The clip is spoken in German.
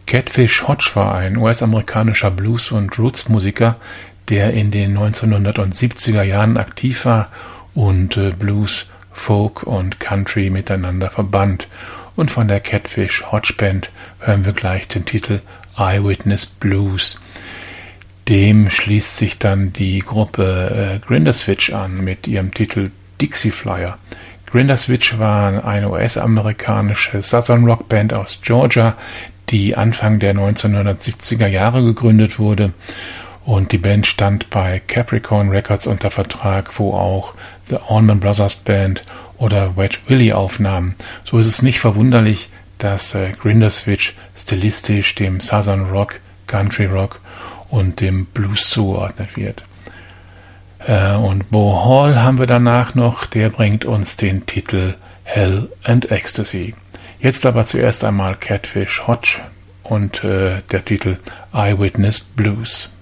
Catfish Hodge war ein US-amerikanischer Blues- und Roots-Musiker, der in den 1970er Jahren aktiv war und Blues, Folk und Country miteinander verband. Und von der Catfish Hodge Band hören wir gleich den Titel Eyewitness Blues. Dem schließt sich dann die Gruppe Grinderswitch an mit ihrem Titel Dixie Flyer. Grinderswitch war eine US-amerikanische Southern Rock Band aus Georgia, die Anfang der 1970er Jahre gegründet wurde, und die Band stand bei Capricorn Records unter Vertrag, wo auch The Allman Brothers Band oder Wet Willie aufnahmen. So ist es nicht verwunderlich, dass Grinderswitch stilistisch dem Southern Rock, Country Rock und dem Blues zugeordnet wird. Und Beau Hall haben wir danach noch, der bringt uns den Titel Hell and Ecstasy. Jetzt aber zuerst einmal Catfish Hodge und der Titel Eyewitness Blues.